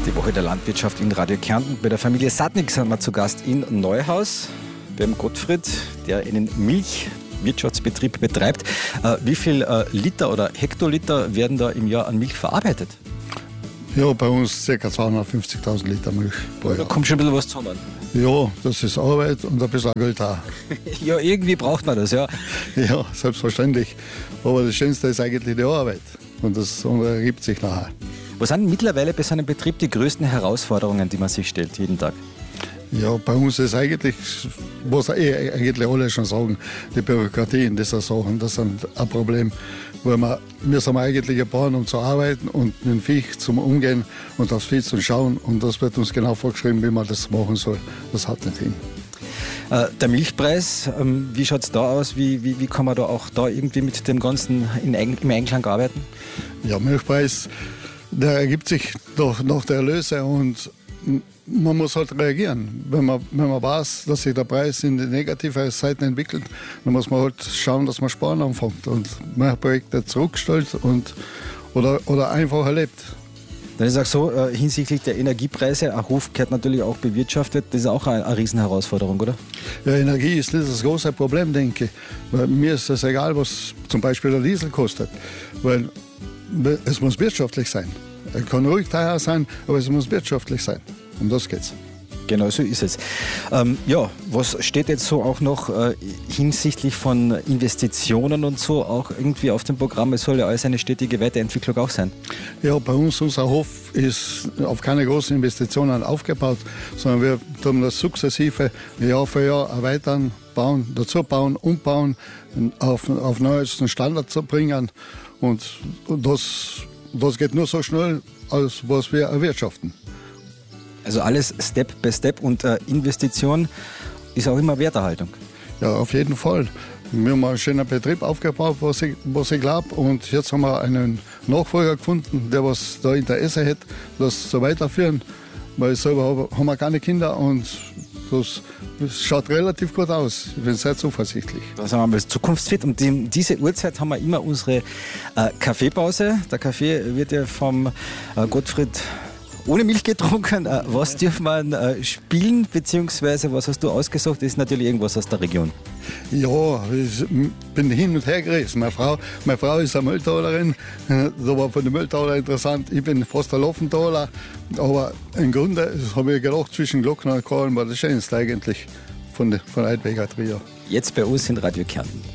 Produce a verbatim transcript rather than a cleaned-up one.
Die Woche der Landwirtschaft in Radio Kärnten. Bei der Familie Sattnig sind wir zu Gast in Neuhaus beim Gottfried, der einen Milchwirtschaftsbetrieb betreibt. Äh, wie viel äh, Liter oder Hektoliter werden da im Jahr an Milch verarbeitet? Ja, bei uns ca. zweihundertfünfzigtausend Liter Milch pro Jahr. Da kommt schon ein bisschen was zusammen. Ja, das ist Arbeit und ein bisschen Geld auch. Ja, irgendwie braucht man das, ja. Ja, selbstverständlich. Aber das Schönste ist eigentlich die Arbeit. Und das andere ergibt sich nachher. Was sind mittlerweile bei so einem Betrieb die größten Herausforderungen, die man sich stellt, jeden Tag? Ja, bei uns ist eigentlich, was eh eigentlich alle schon sagen, die Bürokratie in dieser Sachen, das ist ein Problem. Weil wir, wir sind eigentlich geboren, um zu arbeiten und mit dem Viech zum Umgehen und aufs Vieh zu schauen. Und das wird uns genau vorgeschrieben, wie man das machen soll. Das hat nicht hin. Äh, der Milchpreis, ähm, wie schaut es da aus? Wie, wie, wie kann man da auch da irgendwie mit dem Ganzen in, im Einklang arbeiten? Ja, Milchpreis, der ergibt sich doch nach der Erlöse und man muss halt reagieren. Wenn man, wenn man weiß, dass sich der Preis in die negative Seite entwickelt, dann muss man halt schauen, dass man sparen anfängt und man Projekte zurückstellt und, oder, oder einfach erlebt. Dann ist auch so, äh, hinsichtlich der Energiepreise, ein Hof gehört natürlich auch bewirtschaftet, das ist auch eine, eine Riesenherausforderung, oder? Ja, Energie ist nicht das große Problem, denke ich. Weil mir ist es egal, was zum Beispiel der Diesel kostet, weil es muss wirtschaftlich sein. Er kann ruhig teuer sein, aber es muss wirtschaftlich sein. Um das geht's. Genau so ist es. Ähm, ja, was steht jetzt so auch noch äh, hinsichtlich von Investitionen und so auch irgendwie auf dem Programm? Es soll ja alles eine stetige Weiterentwicklung auch sein. Ja, bei uns, unser Hof ist auf keine großen Investitionen aufgebaut, sondern wir tun das sukzessive Jahr für Jahr erweitern, bauen, dazu bauen, umbauen, auf, auf neuesten Standard zu bringen. Und das, das geht nur so schnell, als was wir erwirtschaften. Also alles Step by Step und äh, Investition ist auch immer Werterhaltung. Ja, auf jeden Fall. Wir haben einen schönen Betrieb aufgebaut, was ich, was ich glaube. Und jetzt haben wir einen Nachfolger gefunden, der was da Interesse hat, das so weiterführen. Weil selber haben wir keine Kinder und das, das schaut relativ gut aus. Ich bin sehr zuversichtlich. Da sind wir mal zukunftsfit. Und um diese Uhrzeit haben wir immer unsere äh, Kaffeepause. Der Kaffee wird ja vom äh, Gottfried ohne Milch getrunken. Was dürfen wir spielen, beziehungsweise was hast du ausgesucht? Das ist natürlich irgendwas aus der Region. Ja, ich bin hin und her gerissen. Meine Frau, meine Frau ist eine Mülltalerin. Das war von der Mülltaler interessant. Ich bin fast ein Laufentaler. Aber im Grunde habe ich gedacht, zwischen Glockner und Kahlen war das Schönste eigentlich von der von Eidweger Trio. Jetzt bei uns in Radio Kärnten.